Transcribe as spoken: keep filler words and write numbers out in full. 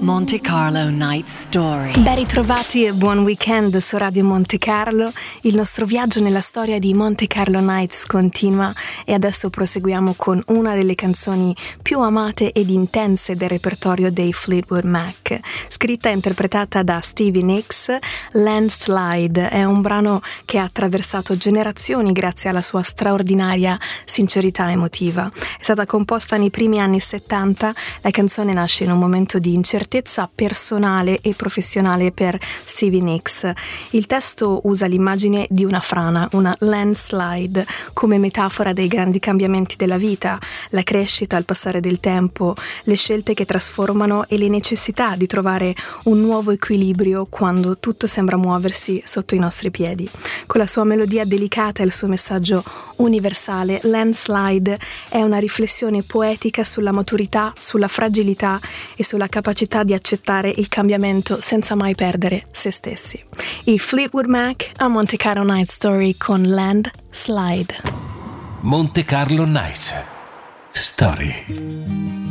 Monte Carlo Night Story. Ben ritrovati e buon weekend su Radio Monte Carlo. Il nostro viaggio nella storia di Monte Carlo Nights continua e adesso proseguiamo con una delle canzoni più amate ed intense del repertorio dei Fleetwood Mac. Scritta e interpretata da Stevie Nicks, Landslide è un brano che ha attraversato generazioni grazie alla sua straordinaria sincerità emotiva. È stata composta nei primi anni settanta, la canzone nasce in un momento di incertezza personale e professionale per Stevie Nicks. Il testo usa l'immagine di una frana, una landslide, come metafora dei grandi cambiamenti della vita, la crescita, il passare del tempo, le scelte che trasformano e le necessità di trovare un nuovo equilibrio quando tutto sembra muoversi sotto i nostri piedi. Con la sua melodia delicata e il suo messaggio universale, Landslide è una riflessione poetica sulla maturità, sulla fragilità e sulla capacità di accettare il cambiamento senza mai perdere se stessi. I Fleetwood Mac a Monte Carlo Night Story con Landslide. Monte Carlo Night Story.